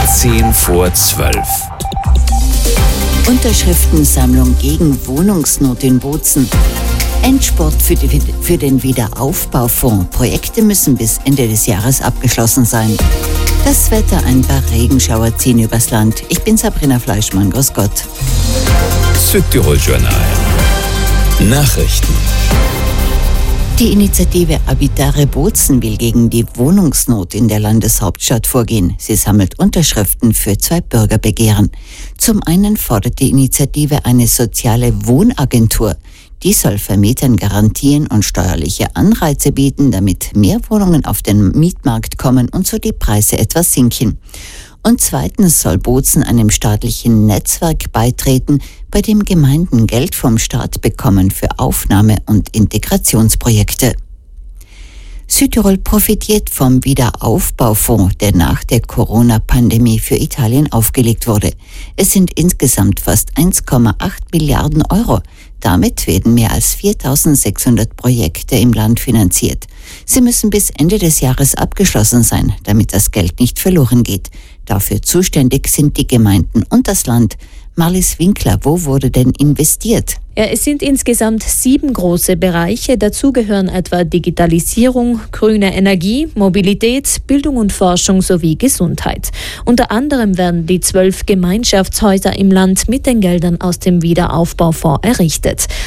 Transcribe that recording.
10:10. Unterschriftensammlung gegen Wohnungsnot in Bozen. Endspurt für den Wiederaufbaufonds. Projekte müssen bis Ende des Jahres abgeschlossen sein. Das Wetter, ein paar Regenschauer ziehen übers Land. Ich bin Sabrina Fleischmann, grüß Gott. Südtirol Journal. Nachrichten. Die Initiative Abitare Bozen will gegen die Wohnungsnot in der Landeshauptstadt vorgehen. Sie sammelt Unterschriften für 2 Bürgerbegehren. Zum einen fordert die Initiative eine soziale Wohnagentur. Die soll Vermietern Garantien und steuerliche Anreize bieten, damit mehr Wohnungen auf den Mietmarkt kommen und so die Preise etwas sinken. Und zweitens soll Bozen einem staatlichen Netzwerk beitreten, bei dem Gemeinden Geld vom Staat bekommen für Aufnahme- und Integrationsprojekte. Südtirol profitiert vom Wiederaufbaufonds, der nach der Corona-Pandemie für Italien aufgelegt wurde. Es sind insgesamt fast 1,8 Milliarden Euro. Damit werden mehr als 4.600 Projekte im Land finanziert. Sie müssen bis Ende des Jahres abgeschlossen sein, damit das Geld nicht verloren geht. Dafür zuständig sind die Gemeinden und das Land. Marlies Winkler, wo wurde denn investiert? Es sind insgesamt 7 große Bereiche. Dazu gehören etwa Digitalisierung, grüne Energie, Mobilität, Bildung und Forschung sowie Gesundheit. Unter anderem werden die 12 Gemeinschaftshäuser im Land mit den Geldern aus dem Wiederaufbaufonds errichtet.